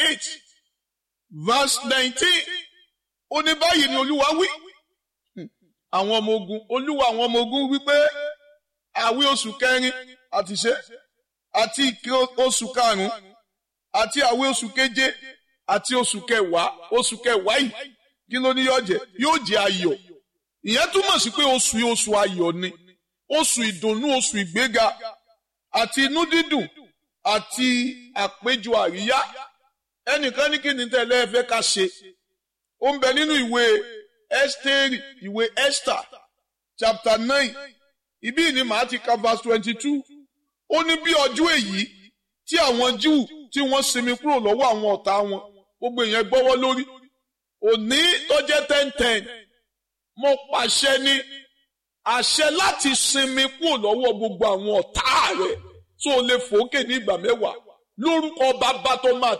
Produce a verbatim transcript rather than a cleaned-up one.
eight verse nineteen ó ní báyìí ni Olúwa wí àwọn ọmọ ogun Olúwa àwọn ọmọ ogun wípé àwí oṣù kẹrin àti ṣe àti ìké oṣù karùn-ún àti àwí oṣù keje àti oṣù kẹwàá oṣù kẹwàá yìí kí ló ní yóò jẹ yóò jẹ ayọ̀ ìyẹn túmọ̀ sí pé oṣù yìí oṣù ayọ̀ ni oṣù ìdùnnú oṣù ìgbéga àti inú dídùn àti àpéjọ àríyá ẹnìkan ní kí ni tẹ́lẹ̀ ẹ fẹ́ ká ṣe ó ń bẹ nínú ìwé Ẹ́sítérì ìwé Esther chapter nine ibí ni màá ti ka verse twenty two ó ní bí ọjọ́ èyí tí àwọn Júù tí wọ́n sinmi kúrò lọ́wọ́ àwọn ọ̀tá wọn gbogbo èèyàn gbọ́wọ́ lórí òní tó jẹ́ ten ten mo pàṣẹ ní àṣẹ láti sinmi kúrò lọ́wọ́ gbogbo àwọn ọ̀tá rẹ̀ tó lè fòókè ní ìgbà mẹ́wàá lórúkọ Bàbá tó máa